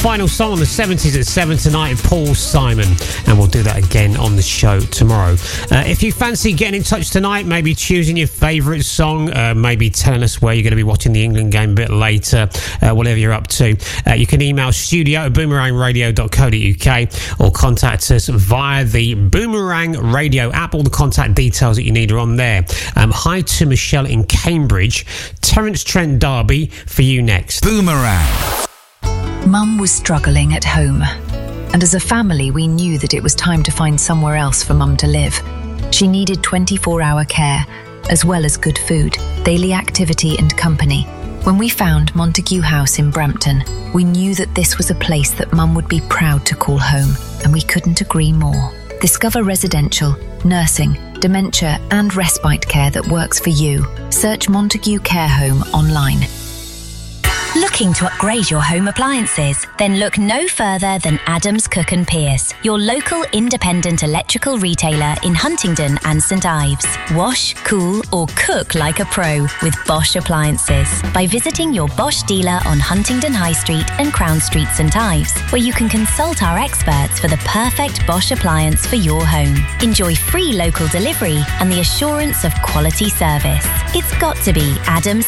final song on the 70s at 7 tonight, Paul Simon, and we'll do that again on the show tomorrow. If you fancy getting in touch tonight, maybe choosing your favourite song, maybe telling us where you're going to be watching the England game a bit later, whatever you're up to, you can email studio@boomerangradio.co.uk or contact us via the Boomerang Radio app. All the contact details that you need are on there. Hi to Michelle in Cambridge. Terence Trent Derby for you next. Boomerang. Mum was struggling at home, and as a family we knew that it was time to find somewhere else for Mum to live. She needed 24-hour care, as well as good food, daily activity and company. When we found Montague House in Brampton, we knew that this was a place that Mum would be proud to call home, and we couldn't agree more. Discover residential, nursing, dementia and respite care that works for you. Search Montague Care Home online. Looking to upgrade your home appliances? Then look no further than Adams Cook and Pierce, your local independent electrical retailer in Huntingdon and St Ives. Wash, cool or cook like a pro with Bosch appliances by visiting your Bosch dealer on Huntingdon High Street and Crown Street St Ives, where you can consult our experts for the perfect Bosch appliance for your home. Enjoy free local delivery and the assurance of quality service. It's got to be Adams